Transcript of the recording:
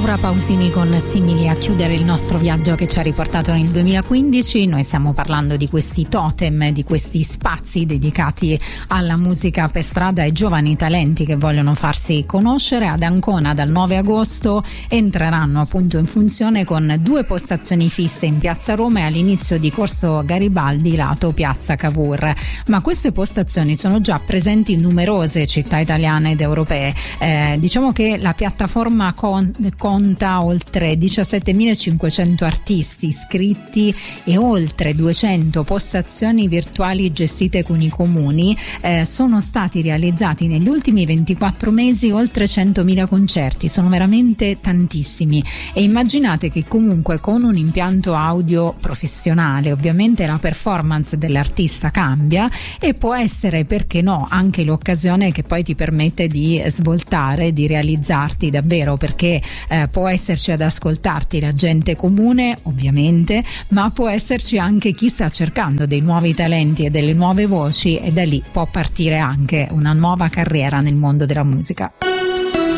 Laura Pausini con Simili a chiudere il nostro viaggio che ci ha riportato nel 2015. Noi stiamo parlando di questi totem, di questi spazi dedicati alla musica per strada e giovani talenti che vogliono farsi conoscere. Ad Ancona dal 9 agosto entreranno appunto in funzione con 2 postazioni fisse in piazza Roma e all'inizio di Corso Garibaldi lato piazza Cavour, ma queste postazioni sono già presenti in numerose città italiane ed europee. Diciamo che la piattaforma conta oltre 17.500 artisti iscritti e oltre 200 postazioni virtuali gestite con i comuni. Sono stati realizzati negli ultimi 24 mesi oltre 100.000 concerti, sono veramente tantissimi, e immaginate che comunque con un impianto audio professionale ovviamente la performance dell'artista cambia e può essere, perché no, anche l'occasione che poi ti permette di svoltare, di realizzarti davvero, perché può esserci ad ascoltarti la gente comune ovviamente, ma può esserci anche chi sta cercando dei nuovi talenti e delle nuove voci, e da lì può partire anche una nuova carriera nel mondo della musica.